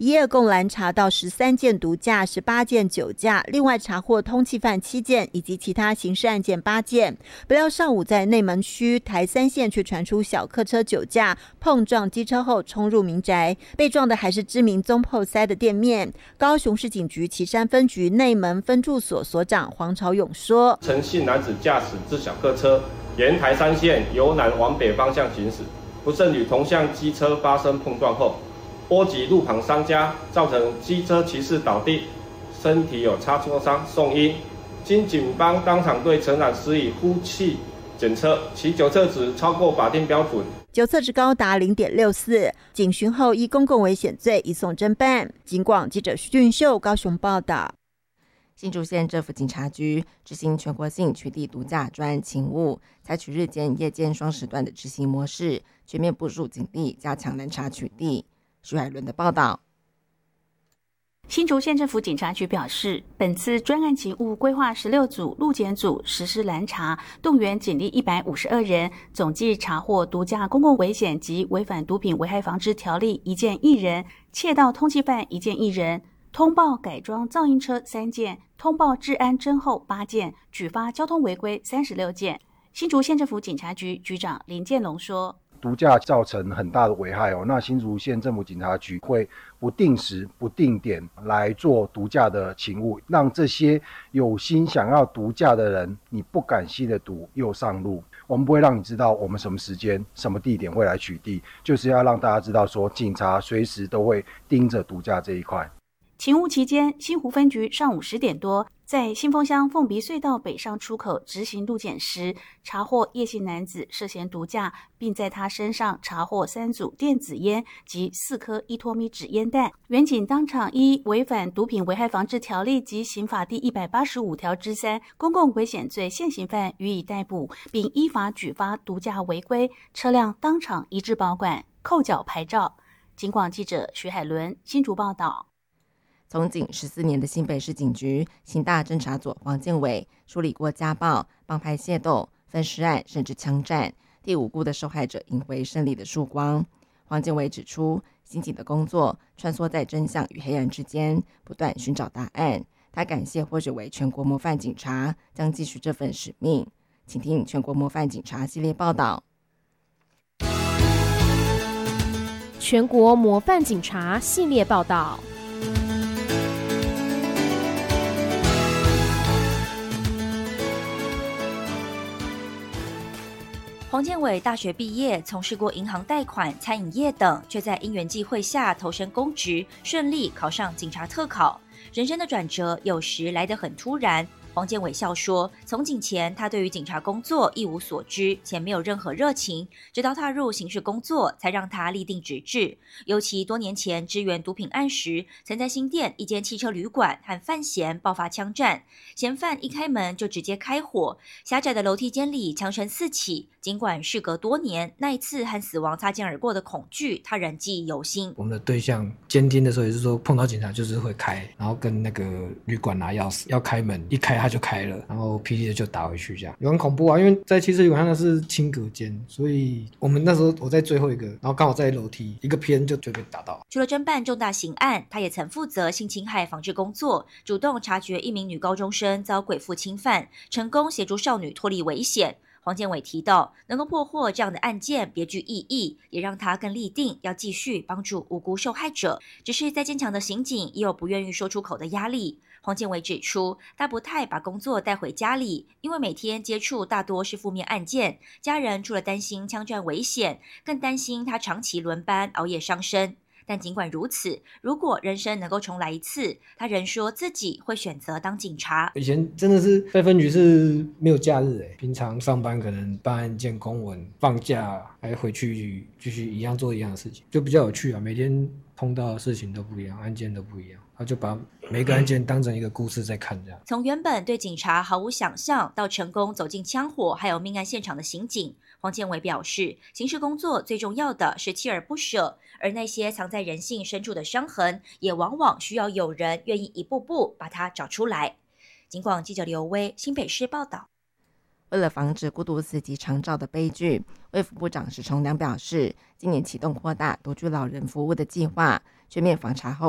一夜共拦查到13件毒驾、18件酒驾，另外查获通缉犯7件以及其他刑事案件8件。不料上午在内门区台3线却传出小客车酒驾碰撞机车后冲入民宅，被撞的还是知名中破塞的店面。高雄市警局旗山分局内门分驻所所长黄朝勇说： 陈姓男子驾驶自小客车沿台3线由南往北方向行驶，不慎与同向机车发生碰撞后，波及路旁商家，造成机车骑士倒地，身体有擦挫伤，送医。经警方当场对陈男施以呼气检测，其酒测值超过法定标准， 酒测值高达 0.64， 警询后依公共危险罪移送侦办。警广记者徐俊秀高雄报道。 新竹县政府警察局执行全国性取缔毒驾专案勤务，采取日间、夜间双时段的执行模式，全面部署警力，加强拦查取缔。徐海伦的报道。 新竹县政府警察局表示，本次专案勤务规划16组路检组实施拦查，动员警力152人，总计查获毒驾公共危险及违反毒品危害防治条例1件1人，窃盗通缉犯1件1人，通报改装噪音车3件，通报治安侦后8件，举发交通违规36件。新竹县政府警察局局长林建龙说， 毒驾造成很大的危害那新竹县政府警察局会不定时不定点来做毒驾的勤务，让这些有心想要毒驾的人，你不敢吸的毒又上路。我们不会让你知道我们什么时间什么地点会来取缔，就是要让大家知道说警察随时都会盯着毒驾这一块。 勤务期间，新湖分局上午10点多，在新丰乡凤鼻隧道北上出口执行路检时，查获叶姓男子涉嫌毒驾，并在他身上查获3组电子烟及4颗依托米纸烟弹。员警当场依违反毒品危害防治条例及刑法第185条之3公共危险罪现行犯予以逮捕，并依法举发毒驾违规，车辆当场移至保管，扣缴牌照。警广记者徐海伦新竹报道。 从警14年的新北市警局刑大侦查组黄建伟处理过家暴、帮派械斗、分尸案，甚至枪战，替无辜的受害者赢回胜利的曙光。黄建伟指出，刑警的工作穿梭在真相与黑暗之间，不断寻找答案。他感谢获选为全国模范警察，将继续这份使命。请听全国模范警察系列报道。 全国模范警察系列报道。 黄建伟大学毕业，从事过银行贷款、餐饮业等，却在因缘际会下投身公职，顺利考上警察特考。人生的转折有时来得很突然。黄建伟笑说，从警前他对于警察工作一无所知，且没有任何热情，直到踏入刑事工作，才让他立定志志。尤其多年前支援毒品案时，曾在新店一间汽车旅馆和犯嫌爆发枪战，嫌犯一开门就直接开火，狭窄的楼梯间里枪声四起。尽管事隔多年，那一次和死亡擦肩而过的恐惧，他仍记忆犹新。 我们的对象监听的时候也是说，碰到警察就是会开，然后跟那个旅馆拿钥匙，要开门，一开他就开了，然后霹雳的就打回去，这样有很恐怖啊！因为在汽车旅馆那是轻隔间，所以我们那时候我在最后一个，然后刚好在楼梯一个偏就被打到。 除了侦办重大刑案，他也曾负责性侵害防治工作，主动察觉一名女高中生遭鬼父侵犯，成功协助少女脱离危险。黄建伟提到，能够破获这样的案件别具意义，也让他更立定要继续帮助无辜受害者。只是再坚强的刑警也有不愿意说出口的压力。黄建伟指出，他不太把工作带回家里，因为每天接触大多是负面案件，家人除了担心枪战危险，更担心他长期轮班熬夜伤身。但尽管如此，如果人生能够重来一次，他仍说自己会选择当警察。 以前真的是在分局是没有假日平常上班可能办案件公文，放假还回去继续一样做一样的事情，就比较有趣啊。每天碰到的事情都不一样，案件都不一样，他就把每个案件当成一个故事在看，这样。 从原本对警察毫无想象，到成功走进枪火还有命案现场的刑警，黄建伟表示，刑事工作最重要的是锲而不舍，而那些藏在人性深处的伤痕，也往往需要有人愿意一步步把它找出来。警广记者刘威新北市报道。 为了防止孤独死及长照的悲剧，卫福部长史崇良表示，今年启动扩大独居老人服务的计划，全面访查后